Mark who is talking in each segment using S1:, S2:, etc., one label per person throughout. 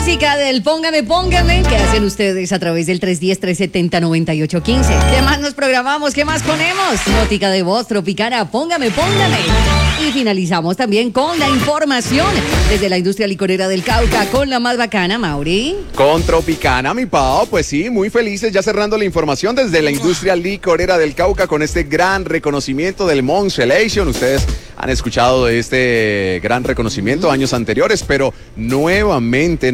S1: música del Póngame, que hacen ustedes a través del 310-370-9815. ¿Qué más nos programamos? ¿Qué más ponemos? Notica de voz, Tropicana, Póngame. Y finalizamos también con la información desde la industria licorera del Cauca con la más bacana, Mauri.
S2: Con Tropicana, mi Pao, pues sí, muy felices ya cerrando la información desde la industria licorera del Cauca con este gran reconocimiento del Moncelation. Ustedes han escuchado de este gran reconocimiento años anteriores, pero nuevamente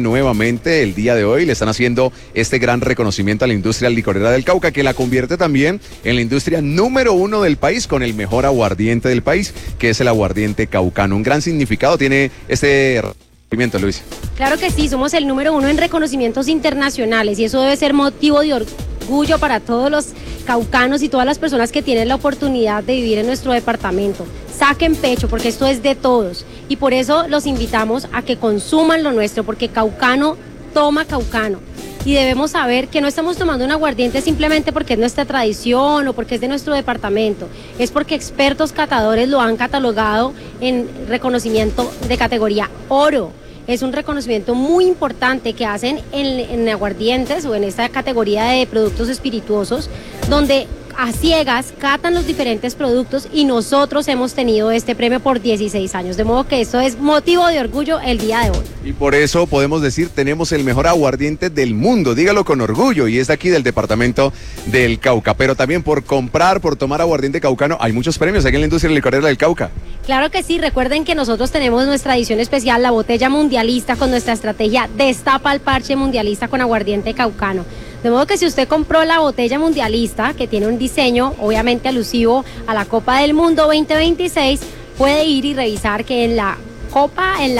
S2: el día de hoy le están haciendo este gran reconocimiento a la industria licorera del Cauca, que la convierte también en la industria número 1 del país con el mejor aguardiente del país, que es el aguardiente caucano. Un gran significado tiene este reconocimiento, Luis.
S3: Claro que sí, somos el número 1 en reconocimientos internacionales y eso debe ser motivo de orgullo para todos los caucanos y todas las personas que tienen la oportunidad de vivir en nuestro departamento. Saquen pecho porque esto es de todos y por eso los invitamos a que consuman lo nuestro, porque caucano toma caucano. Y debemos saber que no estamos tomando un aguardiente simplemente porque es nuestra tradición o porque es de nuestro departamento. Es porque expertos catadores lo han catalogado en reconocimiento de categoría oro. Es un reconocimiento muy importante que hacen en aguardientes o en esta categoría de productos espirituosos, donde a ciegas catan los diferentes productos y nosotros hemos tenido este premio por 16 años. De modo que esto es motivo de orgullo el día de hoy.
S2: Y por eso podemos decir, tenemos el mejor aguardiente del mundo, dígalo con orgullo, y es de aquí del departamento del Cauca. Pero también por comprar, por tomar aguardiente caucano, hay muchos premios aquí en la industria licorera del Cauca.
S3: Claro que sí, recuerden que nosotros tenemos nuestra edición especial, la botella mundialista, con nuestra estrategia Destapa el Parche Mundialista con aguardiente caucano. De modo que si usted compró la botella mundialista, que tiene un diseño obviamente alusivo a la Copa del Mundo 2026, puede ir y revisar que en la copa, en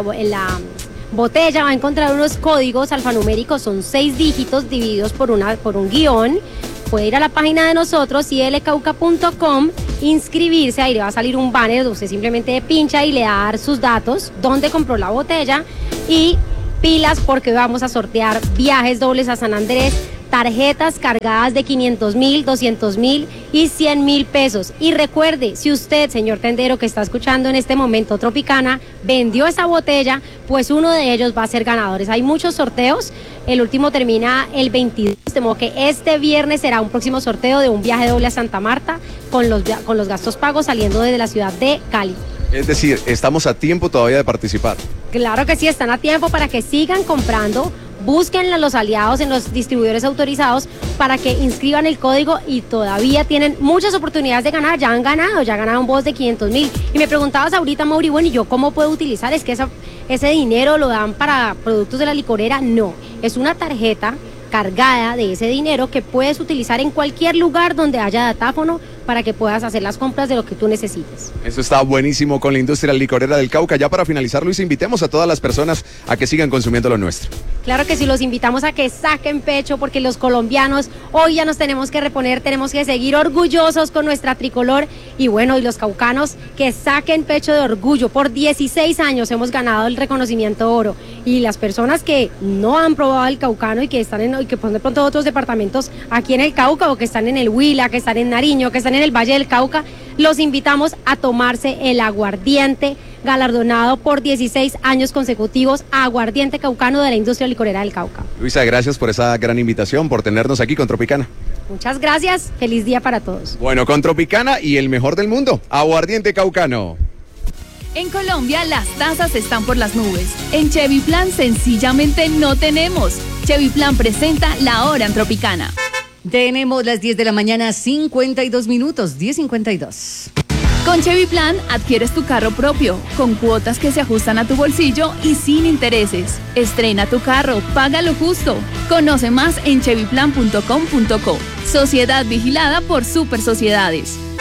S3: la botella va a encontrar unos códigos alfanuméricos, son 6 dígitos divididos por un guión. Puede ir a la página de nosotros, ilcauca.com, inscribirse, ahí le va a salir un banner donde usted simplemente pincha y le da a dar sus datos, dónde compró la botella y pilas porque vamos a sortear viajes dobles a San Andrés, tarjetas cargadas de 500,000, 200,000 y 100,000 pesos. Y recuerde, si usted, señor tendero que está escuchando en este momento Tropicana, vendió esa botella, pues uno de ellos va a ser ganadores. Hay muchos sorteos, el último termina el 22, de modo que este viernes será un próximo sorteo de un viaje doble a Santa Marta con los gastos pagos saliendo desde la ciudad de Cali.
S2: Es decir, estamos a tiempo todavía de participar.
S3: Claro que sí, están a tiempo para que sigan comprando. Busquen a los aliados en los distribuidores autorizados para que inscriban el código y todavía tienen muchas oportunidades de ganar. Ya han ganado un boss de 500,000. Y me preguntabas ahorita, Mauri, bueno, ¿y yo cómo puedo utilizar? ¿Es que ese dinero lo dan para productos de la licorera? No, es una tarjeta cargada de ese dinero que puedes utilizar en cualquier lugar donde haya datáfono para que puedas hacer las compras de lo que tú necesites.
S2: Eso está buenísimo con la industria licorera del Cauca. Ya para finalizar, Luis, invitemos a todas las personas a que sigan consumiendo lo nuestro.
S3: Claro que sí, los invitamos a que saquen pecho porque los colombianos hoy ya nos tenemos que reponer, tenemos que seguir orgullosos con nuestra tricolor y bueno, y los caucanos que saquen pecho de orgullo. Por 16 años hemos ganado el reconocimiento oro y las personas que no han probado el caucano y que están y que pues de pronto otros departamentos aquí en el Cauca o que están en el Huila, que están en Nariño, que están en el Valle del Cauca, los invitamos a tomarse el aguardiente galardonado por 16 años consecutivos, aguardiente caucano de la industria licorera del Cauca.
S2: Luisa, gracias por esa gran invitación, por tenernos aquí con Tropicana.
S3: Muchas gracias, feliz día para todos.
S2: Bueno, con Tropicana y el mejor del mundo, aguardiente caucano.
S4: En Colombia las tasas están por las nubes. En Chevy Plan sencillamente no tenemos. Chevy Plan presenta La Hora en Tropicana.
S1: Tenemos las 10 de la mañana, 52 minutos, 10:52.
S4: Con Chevy Plan adquieres tu carro propio, con cuotas que se ajustan a tu bolsillo y sin intereses. Estrena tu carro, paga lo justo. Conoce más en chevyplan.com.co. Sociedad vigilada por Super Sociedades.